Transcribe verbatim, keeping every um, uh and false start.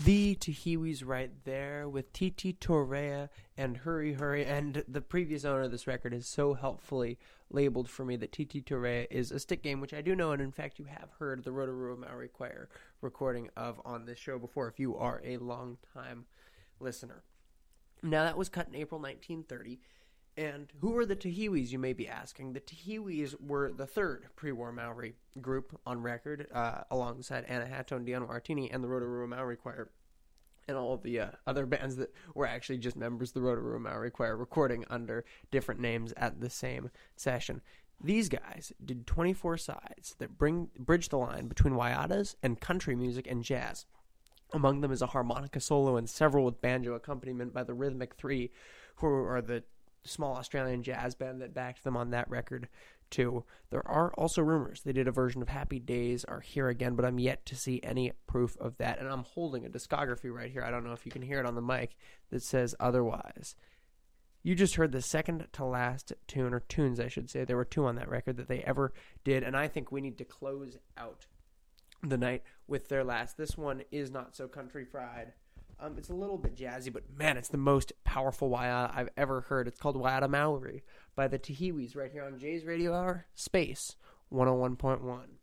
The Tahiwis right there with Titi Torrea and Hurry Hurry. And the previous owner of this record is so helpfully labeled for me that Titi Torrea is a stick game, which I do know, and in fact you have heard the Rotorua Maori Choir recording of on this show before if you are a long-time listener. Now that was cut in April nineteen thirty. And who are the Tahiwis, you may be asking? The Tahiwis were the third pre-war Maori group on record, uh, alongside Anahato and Dion Martini and the Rotorua Maori Choir, and all of the uh, other bands that were actually just members of the Rotorua Maori Choir recording under different names at the same session. These guys did twenty-four sides that bring bridge the line between Waiatas and country music and jazz. Among them is a harmonica solo and several with banjo accompaniment by the Rhythmic Three, who are the small Australian jazz band that backed them on that record too. There are also rumors they did a version of Happy Days Are Here Again, but I'm yet to see any proof of that, and I'm holding a discography right here. I don't know if you can hear it on the mic that says otherwise. You just heard the second to last tune, or tunes I should say. There were two on that record that they ever did, and I think we need to close out the night with their last. This one is not so country fried. Um, it's a little bit jazzy, but man, it's the most powerful Waiata I've ever heard. It's called Waiata Maori by the Tahiwis right here on Jay's Radio Hour, Space one oh one point one.